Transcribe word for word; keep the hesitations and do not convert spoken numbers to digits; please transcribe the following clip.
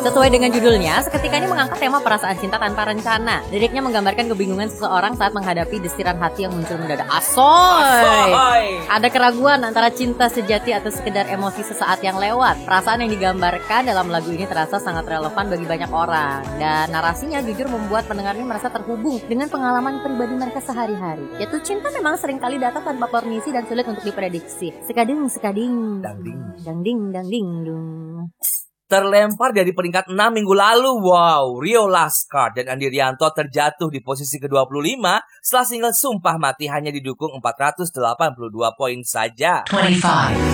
Sesuai dengan judulnya, seketika ini mengangkat tema perasaan cinta tanpa rencana. Liriknya menggambarkan kebingungan seseorang saat menghadapi desiran hati yang muncul mendadak. Asoy! Ada keraguan antara cinta sejati atau sekedar emosi sesaat yang lewat. Perasaan yang digambarkan dalam lagu ini terasa sangat relevan bagi banyak orang. Dan narasinya jujur membuat pendengarnya merasa terhubung dengan pengalaman pribadi mereka sehari-hari. Yaitu cinta memang seringkali datang tanpa permisi dan sulit untuk diprediksi. Sekading, sekading. Dangding. Dangding, dangding, dung. Terlempar dari peringkat enam minggu lalu. Wow, Rio Laskar dan Andi Rianto terjatuh di posisi ke dua puluh lima setelah single Sumpah Mati hanya didukung empat ratus delapan puluh dua poin saja. dua puluh lima